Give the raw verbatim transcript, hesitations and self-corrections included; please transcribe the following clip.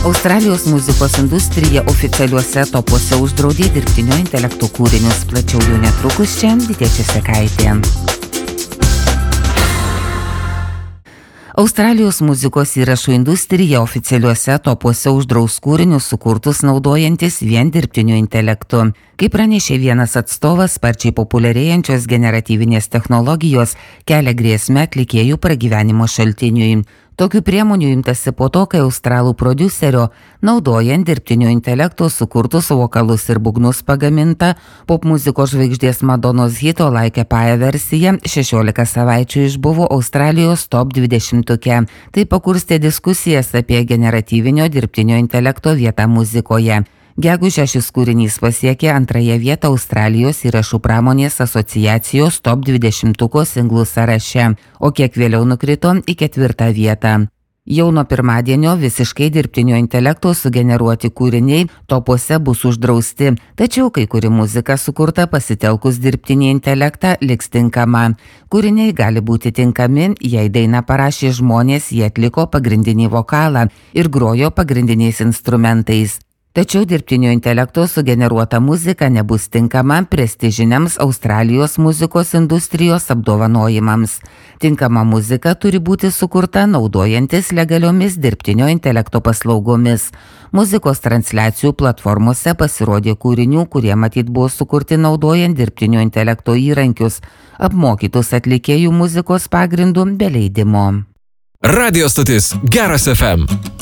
Australijos muzikos industrija oficialiuose topuose uždraudė dirbtinio intelekto kūrinius. Plačiau jau netrukus čia Ditė Česekaitė. Australijos muzikos įrašų industrija oficialiuose topuose uždraus kūrinius sukurtus naudojantis vien dirbtiniu intelektu. Kaip pranešė vienas atstovas, sparčiai populiarėjančios generatyvinės technologijos kelia grėsmę atlikėjų pragyvenimo šaltiniui. Tokių priemonių imtasi po to, kai australų prodiuserio, naudojant dirbtinio intelekto sukurtus vokalus ir būgnus pagaminta popmuzikos žvaigždės Madonos hito Like a Pie versija šešiolika savaičių išbuvo Australijos top dvidešimtuke. Tai pakurstė diskusijas apie generatyvinio dirbtinio intelekto vietą muzikoje. Gegužę šis kūrinys pasiekė antrąją vietą Australijos įrašų pramonės asociacijos top dvidešimtuko singlų sąraše, o kiek vėliau nukrito į ketvirtą vietą. Jau nuo pirmadienio visiškai dirbtinio intelekto sugeneruoti kūriniai topuose bus uždrausti, tačiau kai kuri muzika sukurta pasitelkus dirbtinį intelektą liks tinkama. Kūriniai gali būti tinkami, jei dainą parašė žmonės, jie atliko pagrindinį vokalą ir grojo pagrindiniais instrumentais. Tačiau dirbtinio intelekto sugeneruota muzika nebus tinkama prestižiniams Australijos muzikos industrijos apdovanojimams. Tinkama muzika turi būti sukurta naudojantis legaliomis dirbtinio intelekto paslaugomis. Muzikos transliacijų platformose pasirodė kūrinių, kurie matyt buvo sukurti naudojant dirbtinio intelekto įrankius, apmokytus atlikėjų muzikos pagrindų be leidimo. Radio stotis Geras F M.